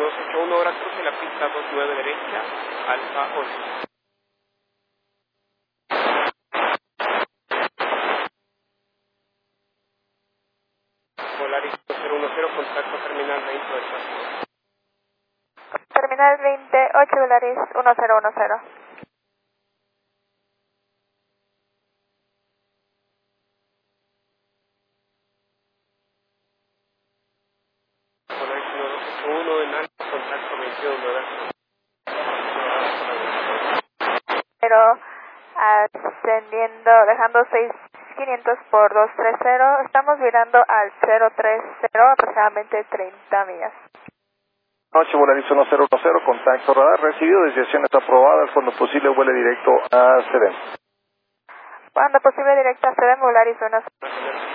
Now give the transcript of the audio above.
281, ahora cruce la pista 29 derecha, Alfa 8. Volaris 010, contacto terminal 20 del paso. Terminal 28, Volaris 1010. Volaris 1281 en alto, contacto 21 9. Pero ascendiendo, dejando 6500 por 230, estamos virando al 030, aproximadamente 30 millas. Noche, Volaris 1010, contacto radar recibido, desviación está aprobada, cuando posible vuele directo a Sedem. Cuando posible directo a Sedem, Volaris 1010.